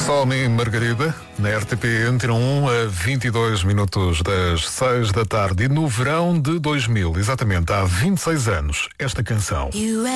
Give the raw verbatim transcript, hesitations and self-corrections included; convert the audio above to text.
Salmi Margarida, na R T P Antena um, a vinte e dois minutos das seis da tarde. E no verão de dois mil, exatamente há vinte e seis anos, esta canção.